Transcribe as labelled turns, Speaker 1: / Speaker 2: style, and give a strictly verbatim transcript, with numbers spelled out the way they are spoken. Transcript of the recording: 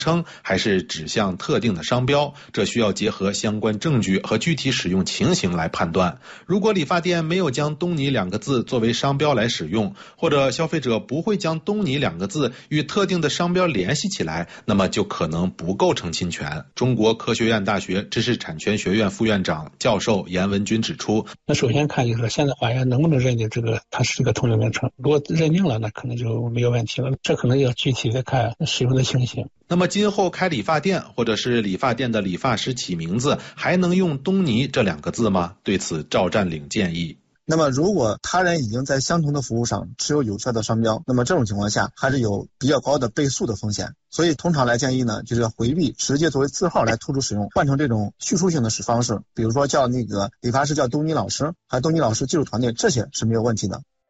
Speaker 1: 称还是指向特定的商标，这需要结合相关证据和具体使用情形来判断。如果理发店没有将东尼两个字作为商标来使用，或者消费者不会将东尼两个字与特定的商标联系起来，那么就可能不构成侵权。中国科学院大学知识产权学院副院长教授严文军指出，
Speaker 2: 那首先看就是现在法院能不能认定这个它是一个通用名称，如果认定了，那可能就没有问题了，这可能要具体的看使用的情形。
Speaker 1: 那么今后开理发店或者是理发店的理发师起名字还能用东尼这两个字吗？对此赵占领建议，
Speaker 3: 那么如果他人已经在相同的服务上持有有效的商标，那么这种情况下还是有比较高的被诉的风险。所以通常来建议呢，就是要回避直接作为字号来突出使用，换成这种叙述性的使方式，比如说叫那个理发师叫东尼老师，还有东尼老师技术团队，这些是没有问题的。